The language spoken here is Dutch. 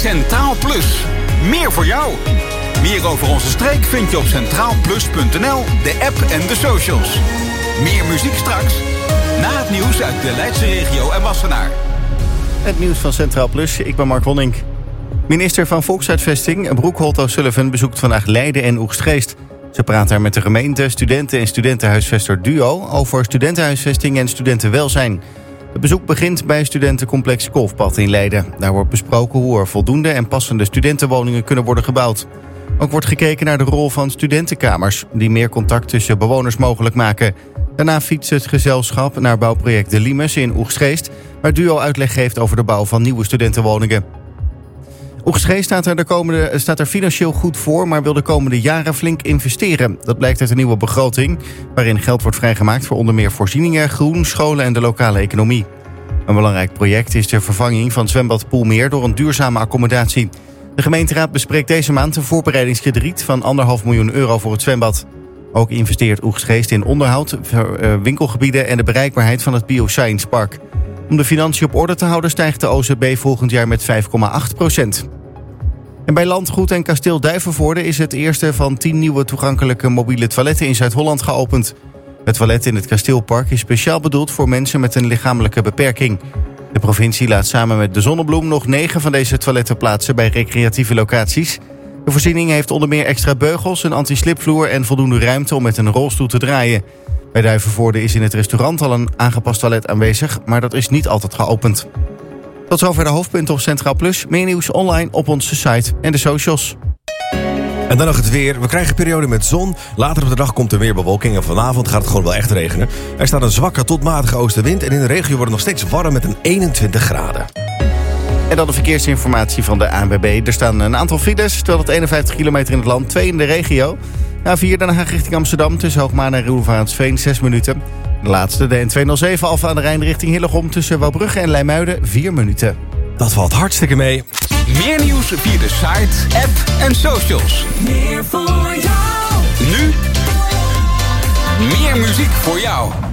Centraal Plus. Meer voor jou. Meer over onze streek vind je op centraalplus.nl, de app en de socials. Meer muziek straks. Na het nieuws uit de Leidse regio en Wassenaar. Het nieuws van Centraal Plus, ik ben Mark Wonink. Minister van Volkshuisvesting, Broekholt O'Sullivan, bezoekt vandaag Leiden en Oegstgeest. Ze praat daar met de gemeente, studenten en studentenhuisvester Duo over studentenhuisvesting en studentenwelzijn. Het bezoek begint bij studentencomplex Kolfpad in Leiden. Daar wordt besproken hoe er voldoende en passende studentenwoningen kunnen worden gebouwd. Ook wordt gekeken naar de rol van studentenkamers, die meer contact tussen bewoners mogelijk maken. Daarna fietst het gezelschap naar bouwproject De Limes in Oegstgeest, waar Duo uitleg geeft over de bouw van nieuwe studentenwoningen. Oegstgeest staat er financieel goed voor, maar wil de komende jaren flink investeren. Dat blijkt uit een nieuwe begroting, waarin geld wordt vrijgemaakt voor onder meer voorzieningen, groen, scholen en de lokale economie. Een belangrijk project is de vervanging van zwembad Poelmeer door een duurzame accommodatie. De gemeenteraad bespreekt deze maand een voorbereidingskrediet van €1,5 miljoen voor het zwembad. Ook investeert Oegstgeest in onderhoud, winkelgebieden en de bereikbaarheid van het Bioscience Park. Om de financiën op orde te houden stijgt de OZB volgend jaar met 5,8%. En bij Landgoed en Kasteel Duivenvoorde is het eerste van 10 nieuwe toegankelijke mobiele toiletten in Zuid-Holland geopend. Het toilet in het Kasteelpark is speciaal bedoeld voor mensen met een lichamelijke beperking. De provincie laat samen met de Zonnebloem nog 9 van deze toiletten plaatsen bij recreatieve locaties. De voorziening heeft onder meer extra beugels, een anti-slipvloer en voldoende ruimte om met een rolstoel te draaien. Bij Duivenvoorde is in het restaurant al een aangepast toilet aanwezig, maar dat is niet altijd geopend. Tot zover de hoofdpunten op Centraal Plus. Meer nieuws online op onze site en de socials. En dan nog het weer. We krijgen een periode met zon. Later op de dag komt er meer bewolking en vanavond gaat het gewoon wel echt regenen. Er staat een zwakke tot matige oostenwind en in de regio wordt het nog steeds warm met een 21 graden. En dan de verkeersinformatie van de ANWB. Er staan een aantal files, 251 kilometer in het land, 2 in de regio. A4 Den Haag richting Amsterdam tussen Hoogmaan en Roelevarensveen 6 minuten. De laatste, de N207 Alphen aan de Rijn richting Hillegom tussen Wouwbrugge en Leimuiden 4 minuten. Dat valt hartstikke mee. Meer nieuws via de site, app en socials. Meer voor jou. Nu meer muziek voor jou.